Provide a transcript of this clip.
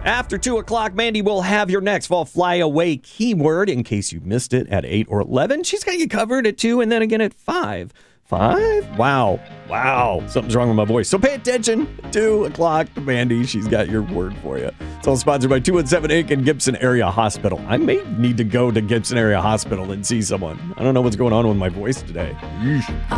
After 2 o'clock, Mandy will have your next fall flyaway keyword in case you missed it at 8 or 11. She's got you covered at 2 and then again at 5. 5? Wow. Something's wrong with my voice. So pay attention. 2 o'clock to Mandy. She's got your word for you. It's all sponsored by 217 Inc. and Gibson Area Hospital. I may need to go to Gibson Area Hospital and see someone. I don't know what's going on with my voice today. Yeesh.